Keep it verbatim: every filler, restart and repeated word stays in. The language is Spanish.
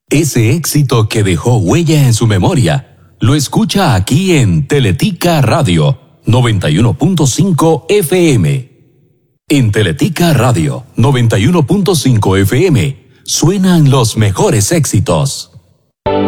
Ese éxito que dejó huella en su memoria, lo escucha aquí en Teletica Radio noventa y uno punto cinco F M. En Teletica Radio noventa y uno punto cinco F M suenan los mejores éxitos.